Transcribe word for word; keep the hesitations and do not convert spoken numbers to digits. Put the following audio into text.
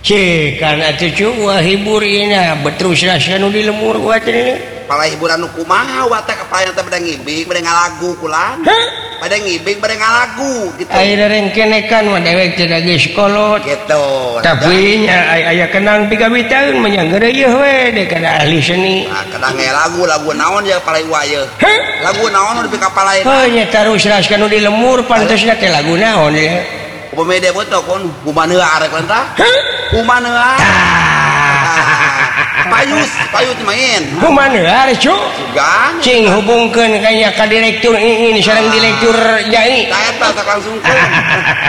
hibur betul di lemur kepala hiburan kumaha watak kepala yang pada ngibing pada ngalagu pulang pada ngibing pada ngalagu gitu air kenekan mah dewek tidak geus kolot gitu tapi nya aya kenang tiga tahun menyanggeureuh we dek kada ahli seni nah kadang lagu lagu naon ya kepala ieu lagu naon di kepala ieu oh nya terus raskan di lemur pantosna teh lagu naon ya upamede beto kon kumaneua arek lentah kumaneua payus payus main kumaneua cuk gan cing hubungkeun kaya ka direktur ini sareng direktur Jai eta langsung